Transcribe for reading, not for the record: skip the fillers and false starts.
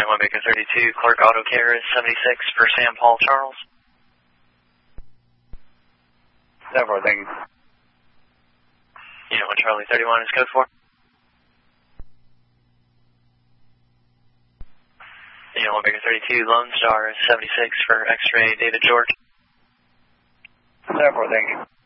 Unit 1 Baker 32, Clark Auto Care is 76 for Sam Paul Charles. 10-4, thank you. Unit 1 Charlie 31 is code 4. Unit 1 Baker 32, Lone Star is 76 for X-Ray David George. 10-4, thank you.